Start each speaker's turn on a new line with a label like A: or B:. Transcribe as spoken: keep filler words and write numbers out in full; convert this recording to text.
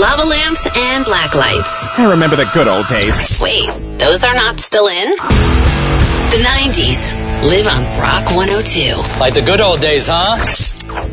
A: lava lamps, and black lights.
B: I remember the good old days.
A: Wait, those are not still in? The nineties. Live on Rock one oh two.
C: Like the good old days, huh?